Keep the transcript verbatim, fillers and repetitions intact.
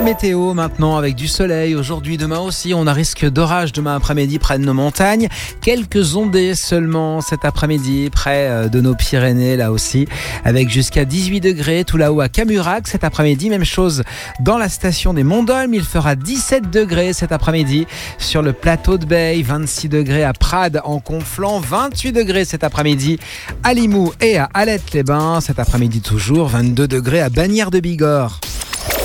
météo maintenant avec du soleil. Aujourd'hui, demain aussi, on a risque d'orage demain après-midi près de nos montagnes. Quelques ondées seulement cet après-midi près de nos Pyrénées là aussi. Avec jusqu'à dix-huit degrés tout là-haut à Camurac cet après-midi. Même chose dans la station des Monts d'Olme. Il fera dix-sept degrés cet après-midi sur le plateau de Beille. vingt-six degrés à Prades en Conflans. vingt-huit degrés cet après-midi à Limoux et à Alette-les-Bains. Cet après-midi toujours. vingt-deux degrés à Bagnères de Bigorre.